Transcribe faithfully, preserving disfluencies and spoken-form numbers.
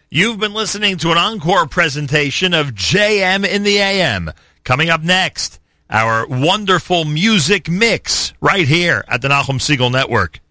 You've been listening to an encore presentation of J M in the A M. Coming up next, our wonderful music mix right here at the Nachum Segal Network.